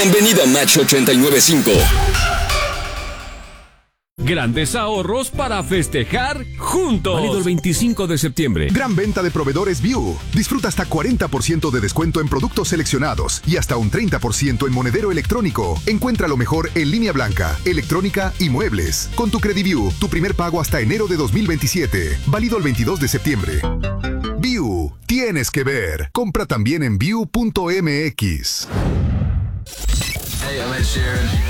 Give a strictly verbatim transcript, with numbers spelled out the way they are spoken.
Bienvenido a Match ochenta y nueve punto cinco. Grandes ahorros para festejar juntos. Válido el veinticinco de septiembre. Gran venta de proveedores View. Disfruta hasta cuarenta por ciento de descuento en productos seleccionados y hasta un treinta por ciento en monedero electrónico. Encuentra lo mejor en línea blanca, electrónica y muebles. Con tu CrediView, tu primer pago hasta enero de dos mil veintisiete. Válido el veintidós de septiembre. View, tienes que ver. Compra también en view punto m x. Hey, I'm Ed Sheeran.